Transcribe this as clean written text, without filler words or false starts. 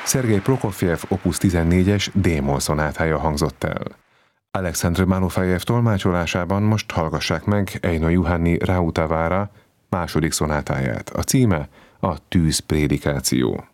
Szergej Prokofjev Opus 14-es D-moll szonátája hangzott el. Alekszandr Malofejev tolmácsolásában most hallgassák meg Eino Juhani Rautavaara második szonátáját. A címe a Tűz prédikáció.